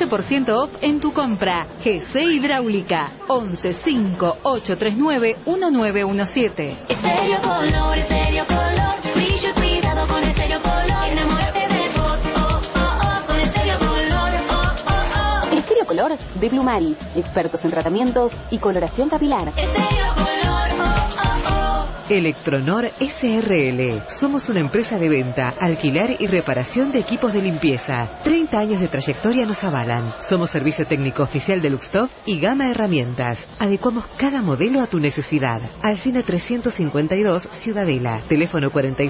15% off en tu compra. GC Hidráulica, 11 5 839 1917. Estéreo Color, brillo y cuidado con Estéreo Color. Enamórate de vos, con Estéreo Color, Estéreo Color de Blumari, expertos en tratamientos y coloración capilar. Estéreo Color, Electronor SRL. Somos una empresa de venta, alquiler y reparación de equipos de limpieza. 30 años de trayectoria nos avalan. Somos servicio técnico oficial de Luxtov y Gama Herramientas. Adecuamos cada modelo a tu necesidad. Alsina 352, Ciudadela. Teléfono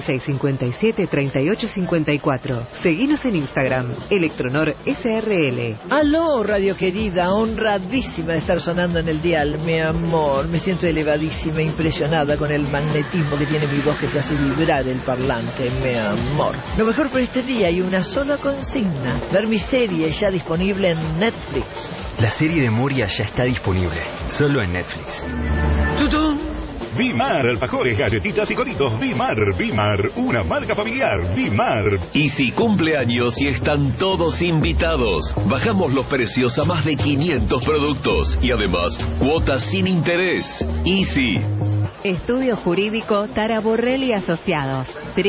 4657-3854. Seguinos en Instagram, Electronor SRL. Aló, radio querida, honradísima de estar sonando en el dial, mi amor. Me siento elevadísima, impresionada con el magnetismo que tiene mi voz que te hace vibrar el parlante, mi amor. Lo mejor por este día y una sola consigna: ver mi serie ya disponible en Netflix. La serie de Moria ya está disponible, solo en Netflix. ¡Tutú! Bimar, alfajores, galletitas y coritos. Bimar, una marca familiar. Bimar. Y si cumple años y están todos invitados, bajamos los precios a más de 500 productos y además cuotas sin interés. Easy. Estudio Jurídico Taraborrell y Asociados,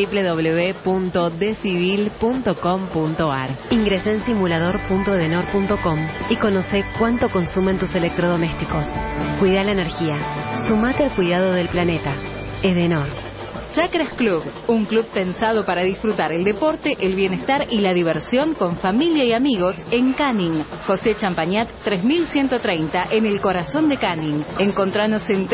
www.decivil.com.ar. Ingresa en simulador.edenor.com y conoce cuánto consumen tus electrodomésticos. Cuida la energía. Sumate al cuidado del planeta. Edenor. Chakras Club, un club pensado para disfrutar el deporte, el bienestar y la diversión con familia y amigos en Canning. José Champañat 3130 en el corazón de Canning. Encontranos en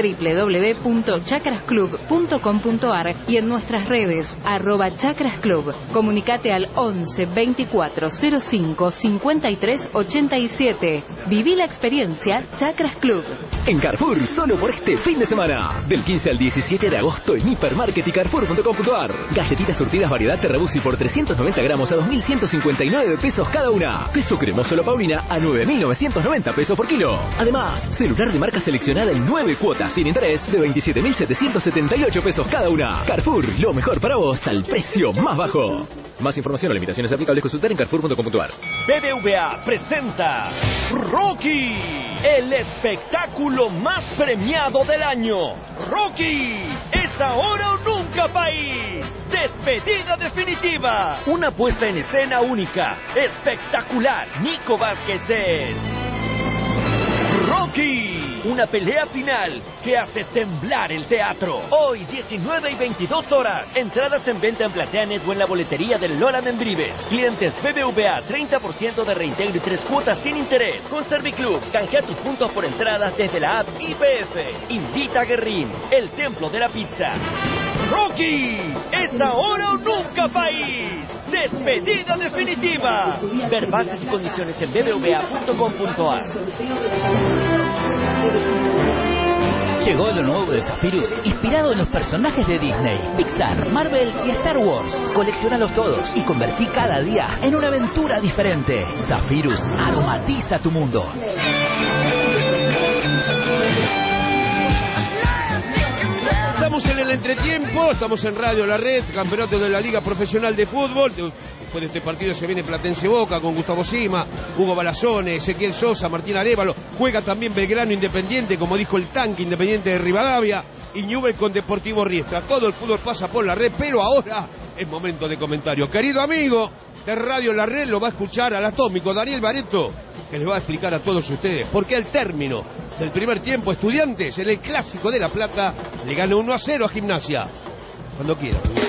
www.chakrasclub.com.ar y en nuestras redes @chakrasclub. Comunicate al 11 24 05 53 87. Viví la experiencia Chakras Club. En Carrefour, solo por este fin de semana, del 15 al 17 de agosto en Hipermarket y Carrefour.com.ar. Galletitas surtidas variedad Terrabusi por 390 gramos a 2.159 pesos cada una. Queso cremoso La Paulina a 9.990 pesos por kilo. Además, celular de marca seleccionada en 9 cuotas sin interés de 27.778 pesos cada una. Carrefour, lo mejor para vos al precio más bajo. Más información o limitaciones aplicables consultar en Carrefour.com.ar. BBVA presenta Rocky, el espectáculo más premiado del año. Rocky, es ahora o nunca, país. Despedida definitiva. Una puesta en escena única, espectacular. Nico Vázquez es Rocky, una pelea final que hace temblar el teatro. Hoy, 19 y 22 horas. Entradas en venta en PlateaNet o en la boletería del Lola Membrives. Clientes BBVA, 30% de reintegro y 3 cuotas sin interés. Con Serviclub, canjea tus puntos por entradas desde la app IPF. Invita a Guerrín, el templo de la pizza. Rocky, es ahora o nunca, país. Despedida definitiva. Ver bases y condiciones en bbva.com.ar. Llegó lo nuevo de Zephyrus, inspirado en los personajes de Disney, Pixar, Marvel y Star Wars. Colecciónalos todos y convertí cada día en una aventura diferente. Zephyrus, aromatiza tu mundo. Estamos en el entretiempo, estamos en Radio La Red, campeonato de la Liga Profesional de Fútbol. Después de este partido se viene Platense Boca con Gustavo Sima, Hugo Balazone, Ezequiel Sosa, Martín Arévalo. Juega también Belgrano Independiente, como dijo el tanque Independiente de Rivadavia, y Newell's con Deportivo Riestra. Todo el fútbol pasa por La Red, pero ahora es momento de comentario. Querido amigo de Radio La Red, lo va a escuchar al atómico Daniel Bareto, que les va a explicar a todos ustedes por qué al término del primer tiempo Estudiantes en el Clásico de La Plata le ganó 1-0 a Gimnasia. Cuando quiera.